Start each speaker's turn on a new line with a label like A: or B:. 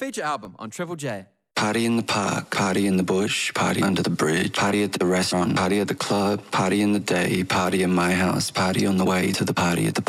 A: feature album on Triple J.
B: Party in the park, party in the bush, party under the bridge, party at the restaurant, party at the club, party in the day, party in my house, party on the way to the party at the